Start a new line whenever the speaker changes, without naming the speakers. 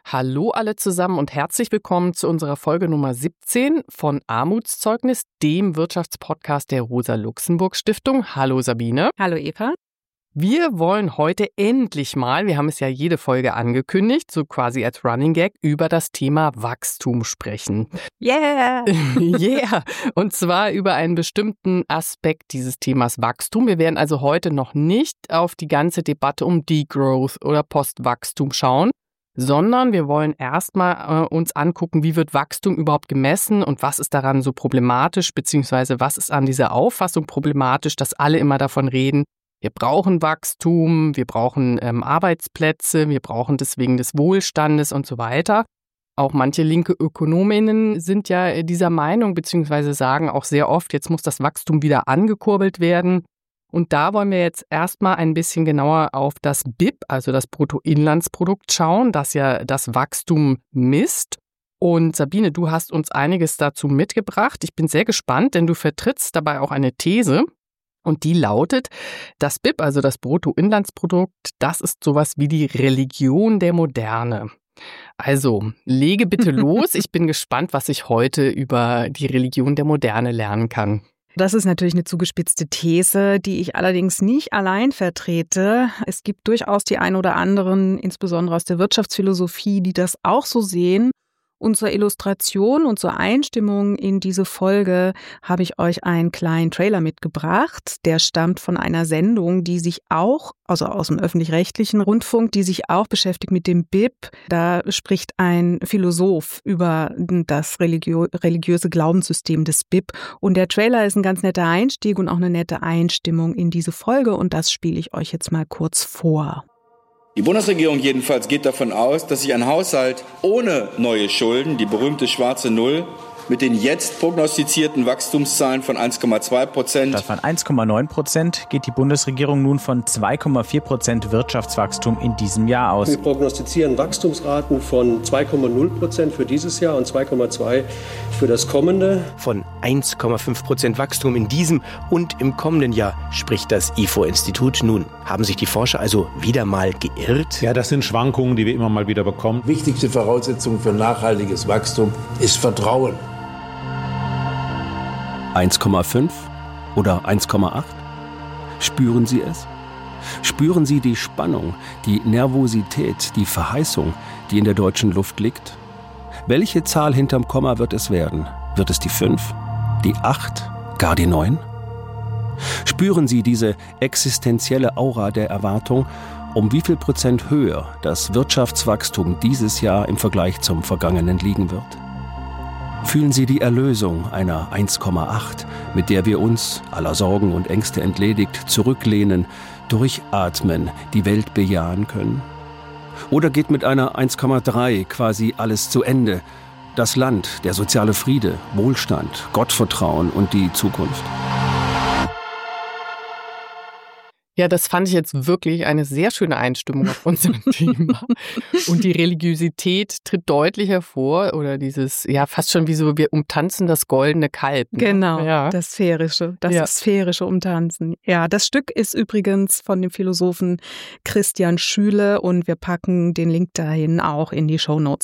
Hallo alle zusammen und herzlich willkommen zu unserer Folge Nummer 17 von Armutszeugnis, dem Wirtschaftspodcast der Rosa-Luxemburg-Stiftung. Hallo Sabine.
Hallo Eva.
Wir wollen heute endlich mal, wir haben es ja jede Folge angekündigt, so quasi als Running Gag, über das Thema Wachstum sprechen.
Yeah!
Yeah! Und zwar über einen bestimmten Aspekt dieses Themas Wachstum. Wir werden also heute noch nicht auf die ganze Debatte um Degrowth oder Postwachstum schauen, sondern wir wollen erstmal uns angucken, wie wird Wachstum überhaupt gemessen und was ist daran so problematisch, beziehungsweise was ist an dieser Auffassung problematisch, dass alle immer davon reden, wir brauchen Wachstum, wir brauchen Arbeitsplätze, wir brauchen deswegen des Wohlstandes und so weiter. Auch manche linke Ökonominnen sind ja dieser Meinung, beziehungsweise sagen auch sehr oft, jetzt muss das Wachstum wieder angekurbelt werden. Und da wollen wir jetzt erstmal ein bisschen genauer auf das BIP, also das Bruttoinlandsprodukt, schauen, das ja das Wachstum misst. Und Sabine, du hast uns einiges dazu mitgebracht. Ich bin sehr gespannt, denn du vertrittst dabei auch eine These. Und die lautet, das BIP, also das Bruttoinlandsprodukt, das ist sowas wie die Religion der Moderne. Also, lege bitte los. Ich bin gespannt, was ich heute über die Religion der Moderne lernen kann.
Das ist natürlich eine zugespitzte These, die ich allerdings nicht allein vertrete. Es gibt durchaus die ein oder anderen, insbesondere aus der Wirtschaftsphilosophie, die das auch so sehen. Und zur Illustration und zur Einstimmung in diese Folge habe ich euch einen kleinen Trailer mitgebracht. Der stammt von einer Sendung, die sich auch, also aus dem öffentlich-rechtlichen Rundfunk, die sich auch beschäftigt mit dem BIP. Da spricht ein Philosoph über das religiöse Glaubenssystem des BIP. Und der Trailer ist ein ganz netter Einstieg und auch eine nette Einstimmung in diese Folge. Und das spiele ich euch jetzt mal kurz vor.
Die Bundesregierung jedenfalls geht davon aus, dass sich ein Haushalt ohne neue Schulden, die berühmte schwarze Null, mit den jetzt prognostizierten Wachstumszahlen von 1,2%.
Statt von 1,9% geht die Bundesregierung nun von 2,4% Wirtschaftswachstum in diesem Jahr aus.
Wir prognostizieren Wachstumsraten von 2,0% für dieses Jahr und 2,2% für das kommende.
Von 1,5% Wachstum in diesem und im kommenden Jahr spricht das IFO-Institut. Nun, haben sich die Forscher also wieder mal geirrt?
Ja, das sind Schwankungen, die wir immer mal wieder bekommen.
Wichtigste Voraussetzung für nachhaltiges Wachstum ist Vertrauen.
1,5 oder 1,8? Spüren Sie es? Spüren Sie die Spannung, die Nervosität, die Verheißung, die in der deutschen Luft liegt? Welche Zahl hinterm Komma wird es werden? Wird es die 5, die 8, gar die 9? Spüren Sie diese existenzielle Aura der Erwartung, um wie viel Prozent höher das Wirtschaftswachstum dieses Jahr im Vergleich zum vergangenen liegen wird? Fühlen Sie die Erlösung einer 1,8, mit der wir uns, aller Sorgen und Ängste entledigt, zurücklehnen, durchatmen, die Welt bejahen können? Oder geht mit einer 1,3 quasi alles zu Ende? Das Land, der soziale Friede, Wohlstand, Gottvertrauen und die Zukunft?
Ja, das fand ich jetzt wirklich eine sehr schöne Einstimmung auf unser Thema. Und die Religiosität tritt deutlich hervor, oder dieses, ja, fast schon wie so, wir umtanzen das goldene Kalb. Ne?
Genau,
ja.
das sphärische Umtanzen. Ja, das Stück ist übrigens von dem Philosophen Christian Schüle und wir packen den Link dahin auch in die Shownotes.